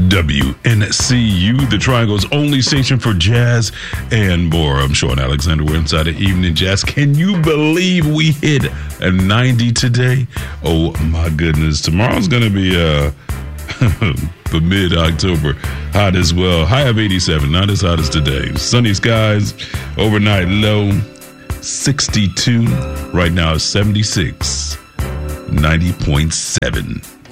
WNCU, the Triangle's only station for jazz and more. I'm Sean Alexander. We're inside of Evening Jazz. Can you believe we hit a 90 today? Oh my goodness. Tomorrow's going to be for mid-October hot as well. High of 87, not as hot as today. Sunny skies, overnight low 62. Right now 76, 90.7.